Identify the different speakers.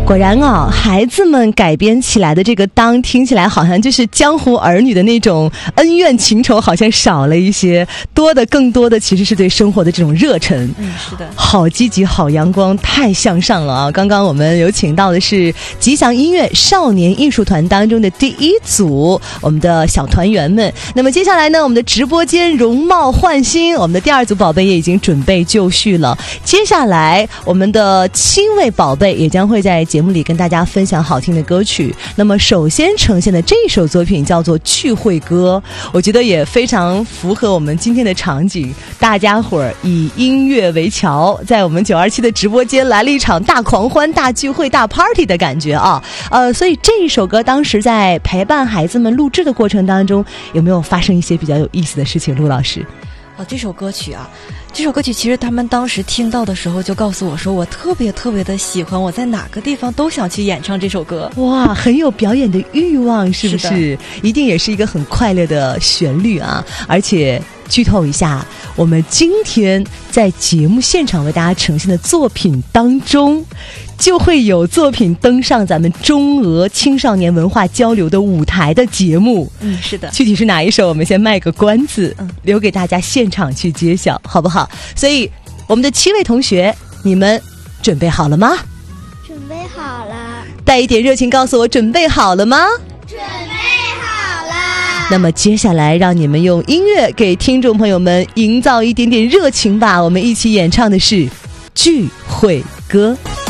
Speaker 1: 果然啊，孩子们改编起来的这个当听起来好像就是江湖儿女的那种恩怨情仇好像少了一些，更多的其实是对生活的这种热忱。
Speaker 2: 是的，
Speaker 1: 好积极好阳光，太向上了啊。刚刚我们有请到的是吉祥音乐少年艺术团当中的第一组我们的小团员们。那么接下来呢，我们的直播间容貌焕新，我们的第二组宝贝也已经准备就绪了。接下来我们的7位宝贝也将会在节目里跟大家分享好听的歌曲。那么首先呈现的这首作品叫做聚会歌，我觉得也非常符合我们今天的场景，大家伙儿以音乐为桥，在我们927的直播间来了一场大狂欢、大聚会、大 party 的感觉啊。所以这一首歌当时在陪伴孩子们录制的过程当中，有没有发生一些比较有意思的事情？陆老师。
Speaker 2: 这首歌曲其实他们当时听到的时候就告诉我说，我特别特别的喜欢，我在哪个地方都想去演唱这首歌。
Speaker 1: 哇，很有表演的欲望，是不是？一定也是一个很快乐的旋律啊！而且剧透一下，我们今天在节目现场为大家呈现的作品当中，就会有作品登上咱们中俄青少年文化交流的舞台的节目。
Speaker 2: 是的。
Speaker 1: 具体是哪一首，我们先卖个关子，留给大家现场去揭晓，好不好？所以我们的7位同学，你们准备好了吗？
Speaker 3: 准备好了。
Speaker 1: 带一点热情告诉我，准备好了吗？
Speaker 3: 准备好了。
Speaker 1: 那么接下来让你们用音乐给听众朋友们营造一点点热情吧，我们一起演唱的是聚会歌。